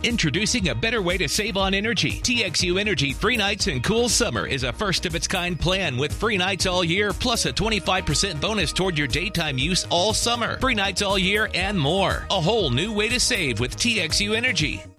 Introducing a better way to save on energy. TXU Energy Free Nights and Cool Summer is a first-of-its-kind plan with free nights all year, plus a 25% bonus toward your daytime use all summer. Free nights all year and more. A whole new way to save with TXU Energy.